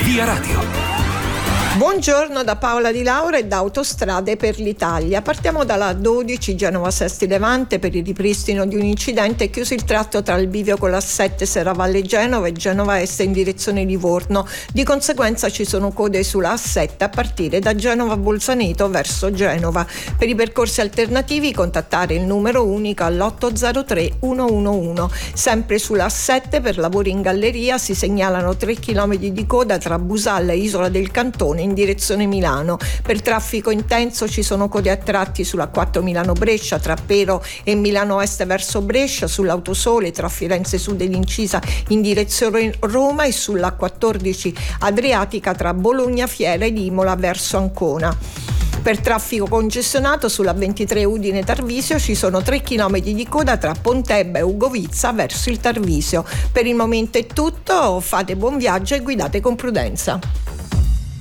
Via Radio. Buongiorno da Paola Di Laura e da Autostrade per l'Italia. Partiamo dalla 12 Genova-Sesti Levante. Per il ripristino di un incidente è chiuso il tratto tra il bivio con l'A7 Serravalle Genova e Genova Est in direzione Livorno. Di conseguenza ci sono code sulla A7 a partire da Genova Bolzaneto verso Genova. Per i percorsi alternativi contattare il numero unico all'803 111. Sempre sulla A7 per lavori in galleria si segnalano 3 km di coda tra Busalla e Isola del Cantone in direzione Milano. Per traffico intenso ci sono code a tratti sulla 4 Milano-Brescia tra Pero e Milano Est verso Brescia, sull'Autosole tra Firenze Sud e l'Incisa in direzione Roma e sulla 14 Adriatica tra Bologna Fiera ed Imola verso Ancona. Per traffico congestionato sulla 23 Udine Tarvisio ci sono 3 km di coda tra Pontebba e Ugovizza verso il Tarvisio. Per il momento è tutto, fate buon viaggio e guidate con prudenza.